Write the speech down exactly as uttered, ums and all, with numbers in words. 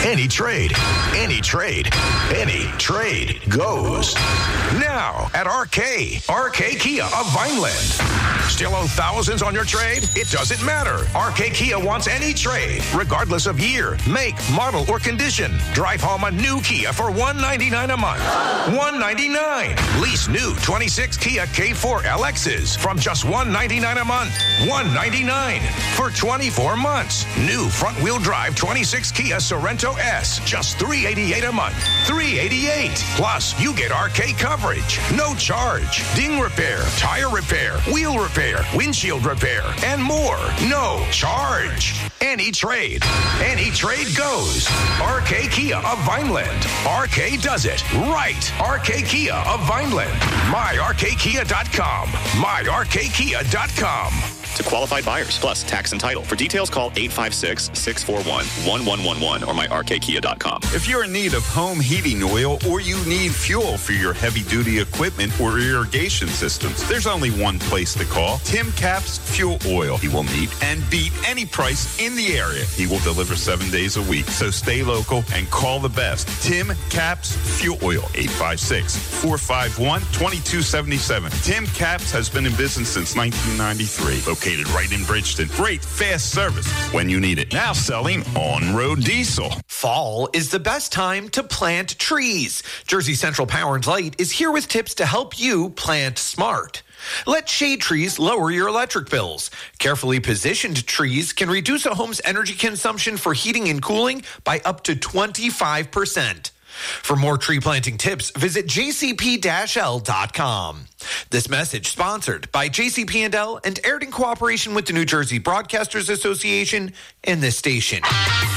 Any trade, any trade, any trade goes. Now at R K, R K Kia of Vineland. Still owe thousands on your trade? It doesn't matter. R K Kia wants any trade, regardless of year, make, model, or condition. Drive home a new Kia for one hundred ninety-nine dollars a month. one hundred ninety-nine dollars. Lease new twenty-six Kia K four L Xs from just one hundred ninety-nine dollars a month. one hundred ninety-nine dollars for twenty-four months. New front-wheel drive twenty-six Kia Sorento S, just three hundred eighty-eight dollars a month. three hundred eighty-eight dollars. Plus, you get R K coverage, no charge, ding repair, tire repair, wheel repair, windshield repair, and more. No charge. Any trade. Any trade goes. R K Kia of Vineland. R K does it right. R K Kia of Vineland. my R K Kia dot com. my R K Kia dot com. To qualified buyers, plus tax and title. For details, call eight five six, six four one, one one one one or my R K Kia dot com. If you're in need of home heating oil or you need fuel for your heavy-duty equipment or irrigation systems, there's only one place to call. Tim Capps Fuel Oil. He will meet and beat any price in the area. He will deliver seven days a week. So stay local and call the best. Tim Capps Fuel Oil. eight five six, four five one, two two seven seven. Tim Capps has been in business since nineteen ninety-three. Located right in Bridgeton. Great, fast service when you need it. Now selling on-road diesel. Fall is the best time to plant trees. Jersey Central Power and Light is here with tips to help you plant smart. Let shade trees lower your electric bills. Carefully positioned trees can reduce a home's energy consumption for heating and cooling by up to twenty-five percent. For more tree planting tips, visit j c p dash l dot com. This message sponsored by J C P and L and aired in cooperation with the New Jersey Broadcasters Association and this station.